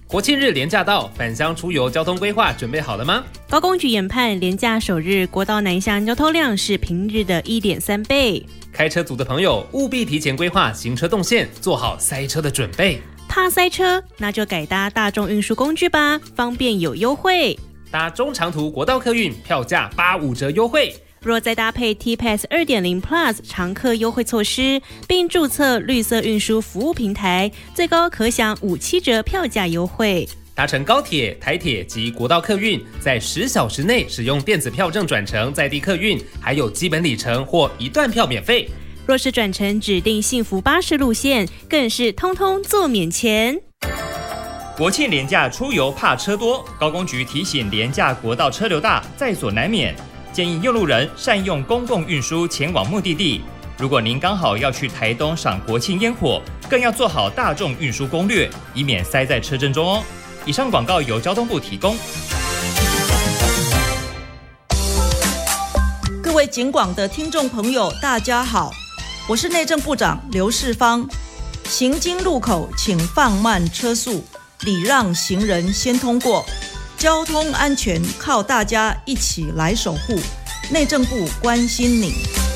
国庆日连假到，返乡出游交通规划准备好了吗？ 高公局研判，连假首日国道南向交通量是平日的 1.3 倍。 开车族的朋友务必提前规划行车动线，做好塞车的准备。 怕塞车，那就改搭大众运输工具吧，方便有优惠。 搭中长途国道客运，票价85折优惠。 若再搭配 T-Pass 2.0 Plus 常客优惠措施，并注册绿色运输服务平台，最高可享5-7折票价优惠。 搭乘高铁、台铁及国道客运，在10小时内使用电子票证转乘在地客运，还有基本里程或一段票免费。 若是转乘指定幸福巴士路线，更是通通做免钱。 国庆连假出游怕车多，高公局提醒连假国道车流大，在所难免。建议用路人善用公共运输前往目的地。如果您刚好要去台东赏国庆烟火，更要做好大众运输攻略，以免塞在车阵中哦。以上广告由交通部提供。 各位警广的听众朋友，大家好，我是内政部长刘世芳。行经路口请放慢车速，礼让行人先通过。交通安全靠大家一起来守护，内政部关心你。